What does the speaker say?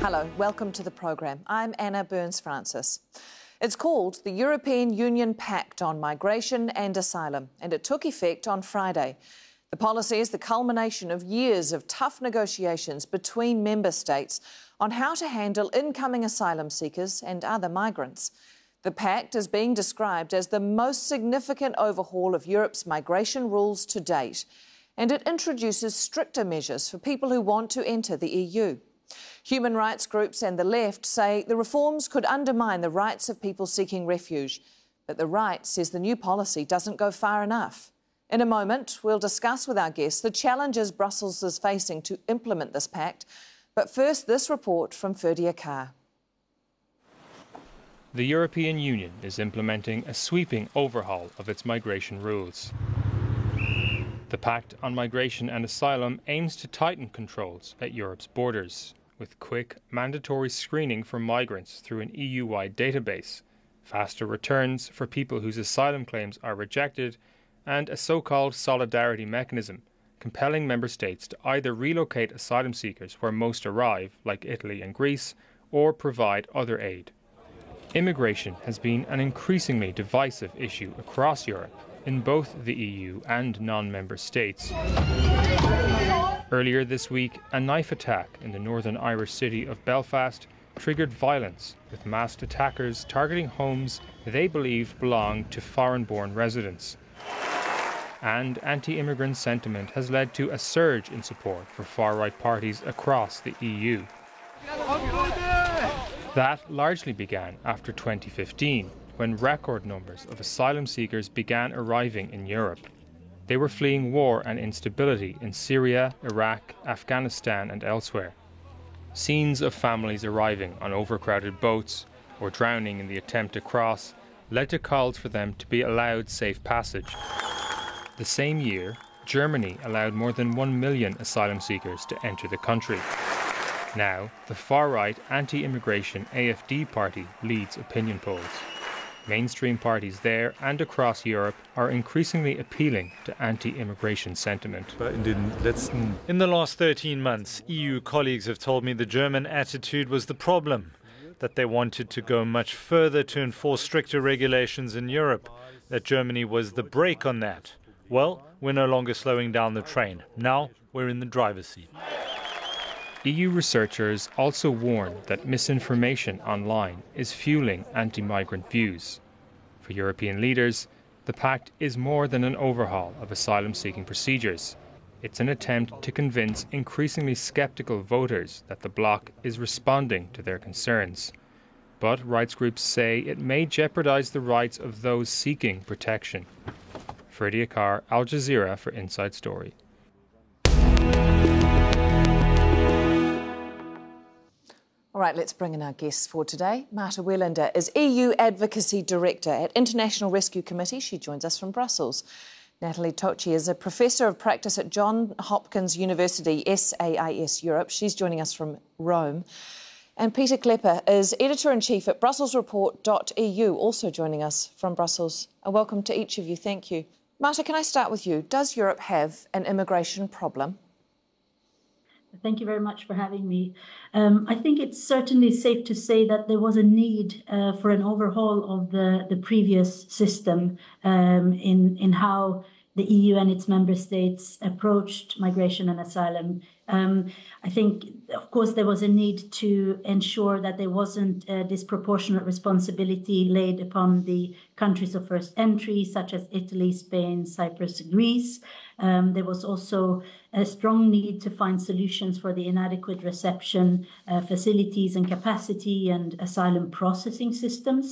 Hello, welcome to the programme. I'm Anna Burns-Francis. It's called the European Union Pact on Migration and Asylum, and it took effect on Friday. The policy is the culmination of years of tough negotiations between member states on how to handle incoming asylum seekers and other migrants. The pact is being described as the most significant overhaul of Europe's migration rules to date, and it introduces stricter measures for people who want to enter the EU. Human rights groups and the left say the reforms could undermine the rights of people seeking refuge, but the right says the new policy doesn't go far enough. In a moment, we'll discuss with our guests the challenges Brussels is facing to implement this pact. But first, this report from Ferdia Carr. The European Union is implementing a sweeping overhaul of its migration rules. The Pact on Migration and Asylum aims to tighten controls at Europe's borders, with quick, mandatory screening for migrants through an EU-wide database, faster returns for people whose asylum claims are rejected, and a so-called solidarity mechanism, compelling member states to either relocate asylum seekers where most arrive, like Italy and Greece, or provide other aid. Immigration has been an increasingly divisive issue across Europe, in both the EU and non-member states. Earlier this week, a knife attack in the northern Irish city of Belfast triggered violence, with masked attackers targeting homes they believe belong to foreign-born residents. And anti-immigrant sentiment has led to a surge in support for far-right parties across the EU. That largely began after 2015, when record numbers of asylum seekers began arriving in Europe. They were fleeing war and instability in Syria, Iraq, Afghanistan and elsewhere. Scenes of families arriving on overcrowded boats or drowning in the attempt to cross led to calls for them to be allowed safe passage. The same year, Germany allowed more than 1 million asylum seekers to enter the country. Now, the far-right anti-immigration AfD party leads opinion polls. Mainstream parties there and across Europe are increasingly appealing to anti-immigration sentiment. In the last 13 months, EU colleagues have told me the German attitude was the problem, that they wanted to go much further to enforce stricter regulations in Europe, that Germany was the brake on that. Well, we're no longer slowing down the train. Now we're in the driver's seat. EU researchers also warn that misinformation online is fueling anti-migrant views. For European leaders, the pact is more than an overhaul of asylum-seeking procedures. It's an attempt to convince increasingly sceptical voters that the bloc is responding to their concerns. But rights groups say it may jeopardise the rights of those seeking protection. Ferdia Carr, Al Jazeera for Inside Story. All right, let's bring in our guests for today. Marta Welander is EU Advocacy Director at International Rescue Committee. She joins us from Brussels. Natalie Tocci is a Professor of Practice at Johns Hopkins University, SAIS Europe. She's joining us from Rome. And Peter Klepper is Editor-in-Chief at BrusselsReport.eu, also joining us from Brussels. Welcome to each of you. Thank you. Marta, can I start with you? Does Europe have an immigration problem? Thank you very much for having me. I think it's certainly safe to say that there was a need for an overhaul of the previous system in how the EU and its member states approached migration and asylum. I think, of course, there was a need to ensure that there wasn't a disproportionate responsibility laid upon the countries of first entry, such as Italy, Spain, Cyprus, Greece. There was also a strong need to find solutions for the inadequate reception facilities and capacity and asylum processing systems.